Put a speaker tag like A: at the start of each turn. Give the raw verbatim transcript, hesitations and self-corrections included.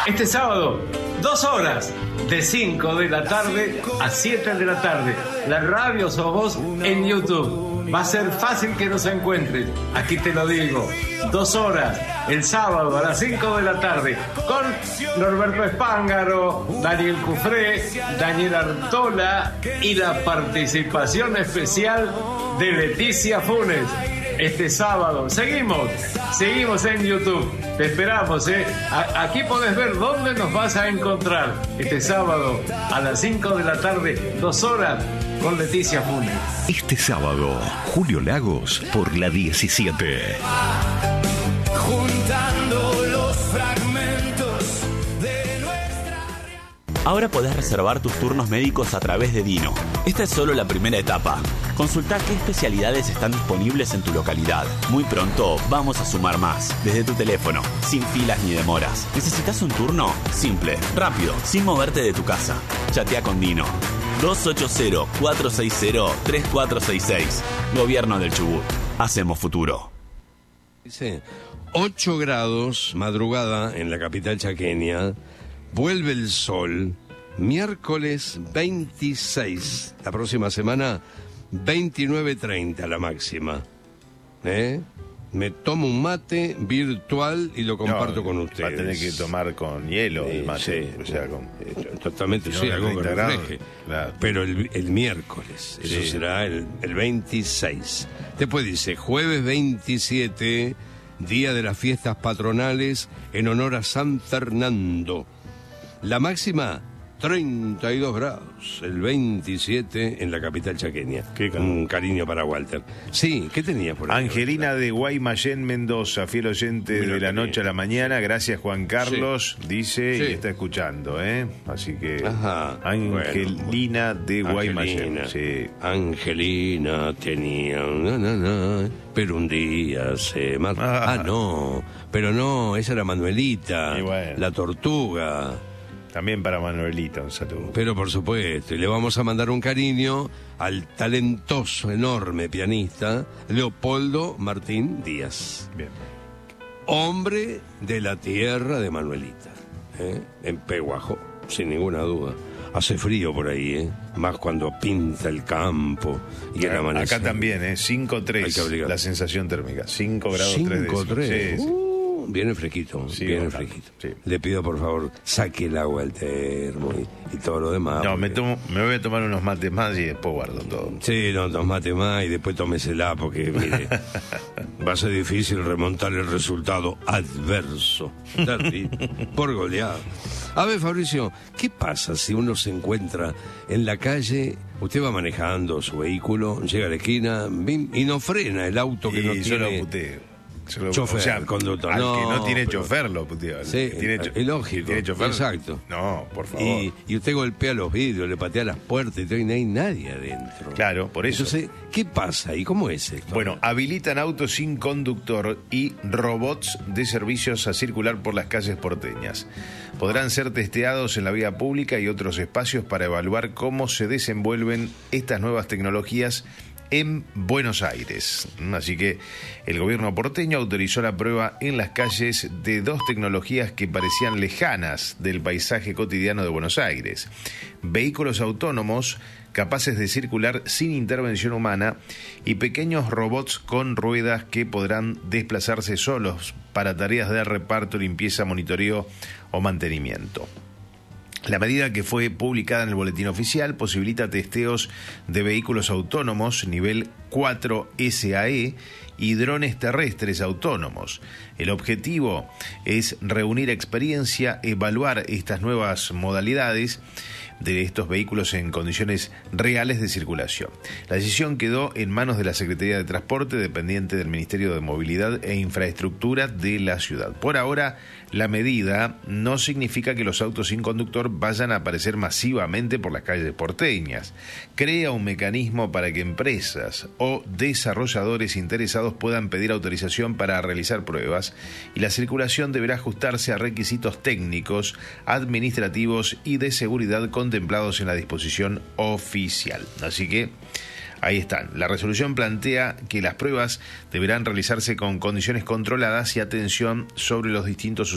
A: Este sábado, dos horas, de cinco de la tarde a siete de la tarde. La radio sos vos en YouTube. Va a ser fácil que nos encuentres. Aquí te lo digo. Dos horas, el sábado a las cinco de la tarde, con Norberto Espángaro, Daniel Cufré, Daniel Artola y la participación especial de Leticia Funes. Este sábado, seguimos, seguimos en YouTube. Te esperamos, ¿eh? A- aquí podés ver dónde nos vas a encontrar. Este sábado a las cinco de la tarde, dos horas, con Leticia Funes.
B: Este sábado, Julio Lagos por la diecisiete.
C: Juntando los fragmentos de nuestra...
D: Ahora podés reservar tus turnos médicos a través de Dino. Esta es solo la primera etapa. Consultá qué especialidades están disponibles en tu localidad. Muy pronto vamos a sumar más, desde tu teléfono, sin filas ni demoras. ¿Necesitas un turno? Simple, rápido, sin moverte de tu casa. Chatea con Dino. dos ocho cero, cuatro seis cero, tres cuatro seis seis. Gobierno del Chubut. Hacemos futuro.
E: Dice, ocho grados, madrugada en la capital chaqueña, vuelve el sol, miércoles veintiséis, la próxima semana veintinueve treinta la máxima. ¿Eh? Me tomo un mate virtual y lo comparto
F: No,
E: con
F: va
E: ustedes.
F: a tener que tomar con hielo el
E: Sí,
F: mate.
E: sí.
F: O sea, con,
E: Eh, Totalmente,
F: si no,
E: sí,
F: de
E: algo que
F: treinta grados,
E: refleje.
F: claro.
E: Pero el, el miércoles, eso
F: Sí.
E: será el, el veintiséis. Después dice, jueves veintisiete, día de las fiestas patronales en honor a San Fernando. La máxima, treinta y dos grados, el veintisiete en la capital chaqueña.
F: Qué calor.
E: Un cariño para Walter. Sí, ¿qué tenía por ahí?
F: Angelina de Guaymallén, Mendoza, fiel oyente
E: Mira
F: de la
E: qué
F: noche a la mañana. Gracias, Juan Carlos, dice,
E: Sí.
F: y está escuchando, ¿eh? Así que,
E: Ajá.
F: Angelina de Guaymallén.
E: Angelina,
F: Sí.
E: Angelina tenía una nana, pero un día se marchó.
F: Ah.
E: Ah, no, pero no, esa era Manuelita,
F: Y bueno.
E: la tortuga.
F: También para Manuelita, un saludo.
E: Pero por supuesto, y le vamos a mandar un cariño al talentoso, enorme pianista Leopoldo Martín Díaz,
F: Bien.
E: hombre de la tierra de Manuelita, ¿eh? En Peguajo, sin ninguna duda. Hace frío por ahí, ¿eh? Más cuando pinta el campo y el amanecer.
F: Acá también, ¿eh? cinco
E: Hay
F: tres
E: que abrigar.
F: la sensación térmica. cinco grados tres
E: cinco
F: décimos.
E: tres.
F: Sí, sí.
E: Uh, viene fresquito,
F: Sí,
E: viene
F: bastante,
E: fresquito.
F: sí.
E: Le pido por favor, saque el agua del termo y, y todo lo demás.
F: No, me,
E: porque-
F: tomo, me voy a tomar unos mates más y después guardo todo.
E: Sí, no, tomate más y después tómesela porque, mire, va a ser difícil remontar el resultado adverso. Terrible, por goleado. A ver, Fabricio, ¿qué pasa si uno se encuentra en la calle, usted va manejando su vehículo, llega a la esquina, bim, y no frena el auto que
F: Y
E: no
F: yo lo
E: tiene...
F: puteo. Yo lo-
E: Chofer,
F: o sea,
E: conductor.
F: al
E: No,
F: que no tiene
E: pero-
F: chofer lo puteo. El
E: Sí,
F: que tiene cho-
E: es lógico,
F: si tiene chofer,
E: exacto.
F: No, por favor.
E: Y, y usted golpea los vidrios, le patea las puertas y todo, y no hay nadie adentro.
F: Claro, por eso.
E: Entonces, ¿qué pasa y cómo es esto?
F: Bueno, habilitan autos sin conductor y robots de servicios a circular por las calles porteñas. Podrán ser testeados en la vía pública y otros espacios para evaluar cómo se desenvuelven estas nuevas tecnologías en Buenos Aires. Así que el gobierno porteño autorizó la prueba en las calles de dos tecnologías que parecían lejanas del paisaje cotidiano de Buenos Aires. Vehículos autónomos capaces de circular sin intervención humana y pequeños robots con ruedas que podrán desplazarse solos para tareas de reparto, limpieza, monitoreo o mantenimiento. La medida, que fue publicada en el boletín oficial, posibilita testeos de vehículos autónomos nivel cuatro S A E y drones terrestres autónomos. El objetivo es reunir experiencia, evaluar estas nuevas modalidades de estos vehículos en condiciones reales de circulación. La decisión quedó en manos de la Secretaría de Transporte, dependiente del Ministerio de Movilidad e Infraestructura de la ciudad. Por ahora, la medida no significa que los autos sin conductor vayan a aparecer masivamente por las calles porteñas. Crea un mecanismo para que empresas o desarrolladores interesados puedan pedir autorización para realizar pruebas, y la circulación deberá ajustarse a requisitos técnicos, administrativos y de seguridad contemplados en la disposición oficial. Así que ahí están. La resolución plantea que las pruebas deberán realizarse con condiciones controladas y atención sobre los distintos